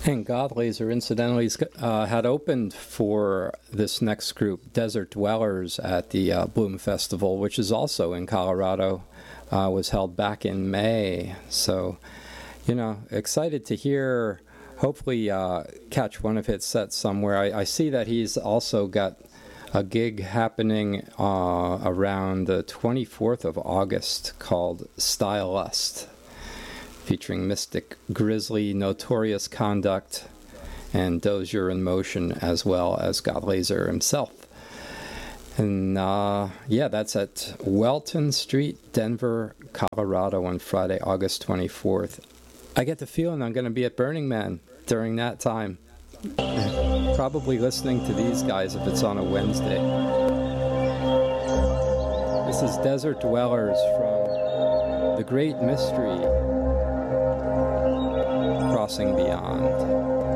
And Godlaser, incidentally, had opened for this next group, Desert Dwellers, at the Bloom Festival, which is also in Colorado, was held back in May. So, excited to hear, hopefully catch one of his sets somewhere. I see that he's also got a gig happening around the 24th of August called Stylust, featuring Mystic Grizzly, Notorious Conduct, and Dozier in Motion, as well as Godlaser himself. And that's at Welton Street, Denver, Colorado, on Friday, August 24th. I get the feeling I'm going to be at Burning Man during that time. Probably listening to these guys if it's on a Wednesday. This is Desert Dwellers from The Great Mystery, Crossing Beyond.